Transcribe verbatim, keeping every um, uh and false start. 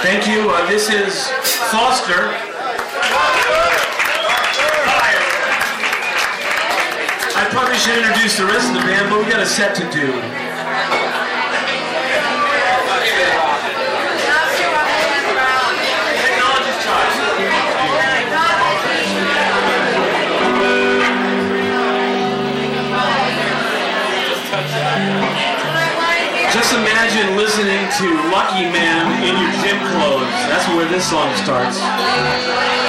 Thank you. Uh, this is Foster. I probably should introduce the rest of the band, but we got a set to do. Just imagine listening to Lucky Man in your gym clothes. That's where this song starts.